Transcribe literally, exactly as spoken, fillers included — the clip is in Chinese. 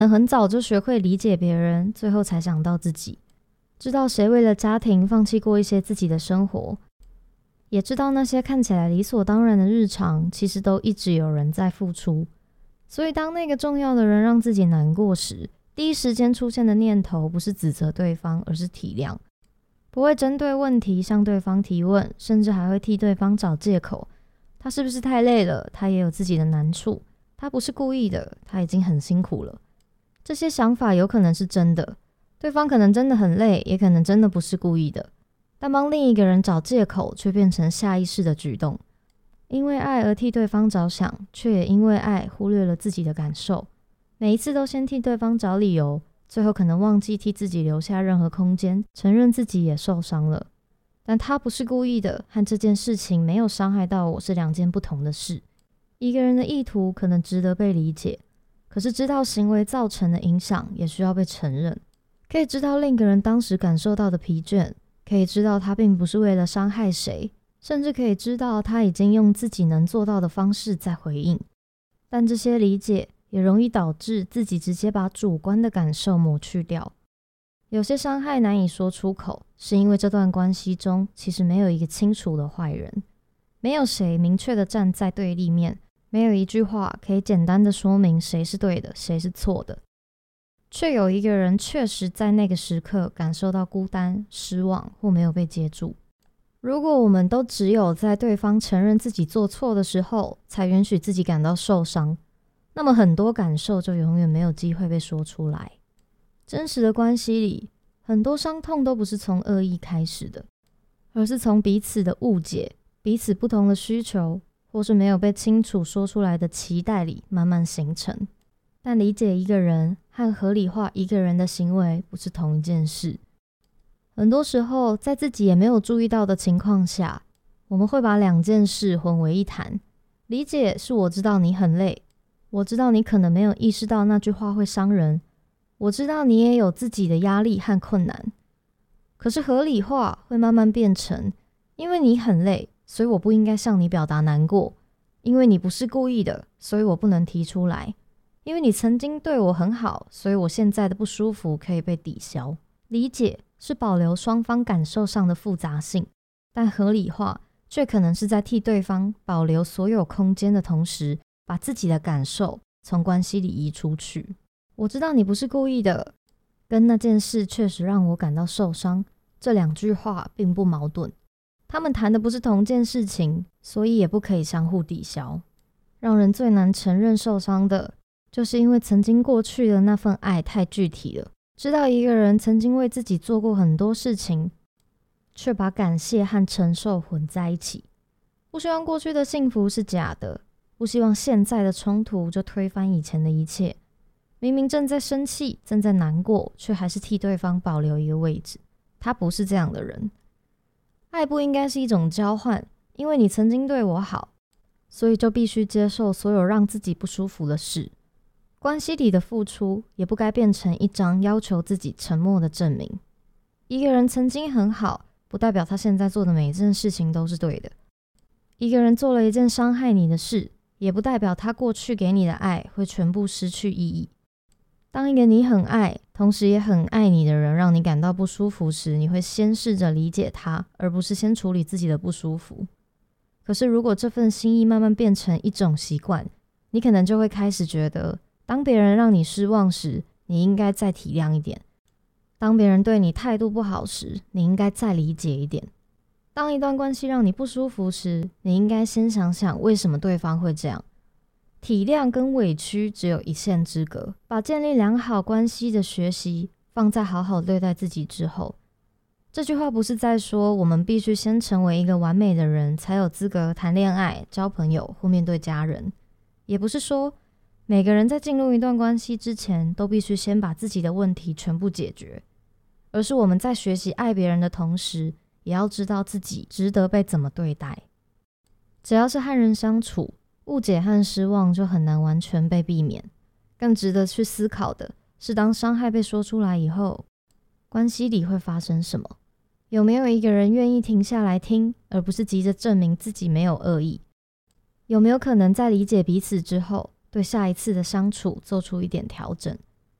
很早就学会理解别人，最后才想到自己，知道谁为了家庭放弃过一些自己的生活，也知道那些看起来理所当然的日常，其实都一直有人在付出。所以当那个重要的人让自己难过时，第一时间出现的念头不是指责对方，而是体谅，不会针对问题向对方提问，甚至还会替对方找借口。他是不是太累了？他也有自己的难处，他不是故意的，他已经很辛苦了。这些想法有可能是真的，对方可能真的很累，也可能真的不是故意的，但帮另一个人找借口却变成下意识的举动。因为爱而替对方着想，却也因为爱忽略了自己的感受。每一次都先替对方找理由，最后可能忘记替自己留下任何空间，承认自己也受伤了。但他不是故意的，和这件事情没有伤害到我是两件不同的事。一个人的意图可能值得被理解，可是知道行为造成的影响也需要被承认。可以知道另一个人当时感受到的疲倦，可以知道他并不是为了伤害谁，甚至可以知道他已经用自己能做到的方式在回应。但这些理解也容易导致自己直接把主观的感受抹去掉。有些伤害难以说出口，是因为这段关系中其实没有一个清楚的坏人，没有谁明确的站在对立面，没有一句话可以简单的说明谁是对的，谁是错的。却有一个人确实在那个时刻感受到孤单、失望或没有被接住。如果我们都只有在对方承认自己做错的时候才允许自己感到受伤，那么很多感受就永远没有机会被说出来。真实的关系里，很多伤痛都不是从恶意开始的，而是从彼此的误解、彼此不同的需求，或是没有被清楚说出来的期待里慢慢形成。但理解一个人和合理化一个人的行为不是同一件事。很多时候，在自己也没有注意到的情况下，我们会把两件事混为一谈。理解是我知道你很累，我知道你可能没有意识到那句话会伤人，我知道你也有自己的压力和困难。可是合理化会慢慢变成，因为你很累，所以我不应该向你表达难过，因为你不是故意的，所以我不能提出来，因为你曾经对我很好，所以我现在的不舒服可以被抵消。理解是保留双方感受上的复杂性，但合理化却可能是在替对方保留所有空间的同时，把自己的感受从关系里移出去。我知道你不是故意的，跟那件事确实让我感到受伤，这两句话并不矛盾，他们谈的不是同件事情，所以也不可以相互抵消。让人最难承认受伤的，就是因为曾经过去的那份爱太具体了，知道一个人曾经为自己做过很多事情，却把感谢和承受混在一起。不希望过去的幸福是假的，不希望现在的冲突就推翻以前的一切。明明正在生气，正在难过，却还是替对方保留一个位置。他不是这样的人。爱不应该是一种交换，因为你曾经对我好，所以就必须接受所有让自己不舒服的事。关系里的付出也不该变成一张要求自己沉默的证明。一个人曾经很好，不代表他现在做的每一件事情都是对的。一个人做了一件伤害你的事，也不代表他过去给你的爱会全部失去意义。当一个你很爱，同时也很爱你的人让你感到不舒服时，你会先试着理解他，而不是先处理自己的不舒服。可是如果这份心意慢慢变成一种习惯，你可能就会开始觉得，当别人让你失望时，你应该再体谅一点；当别人对你态度不好时，你应该再理解一点；当一段关系让你不舒服时，你应该先想想为什么对方会这样。体谅跟委屈只有一线之隔，把建立良好关系的学习放在好好对待自己之后。这句话不是在说我们必须先成为一个完美的人，才有资格谈恋爱、交朋友或面对家人，也不是说每个人在进入一段关系之前都必须先把自己的问题全部解决，而是我们在学习爱别人的同时，也要知道自己值得被怎么对待。只要是和人相处，误解和失望就很难完全被避免。更值得去思考的是，当伤害被说出来以后，关系里会发生什么？有没有一个人愿意停下来听，而不是急着证明自己没有恶意？有没有可能在理解彼此之后，对下一次的相处做出一点调整？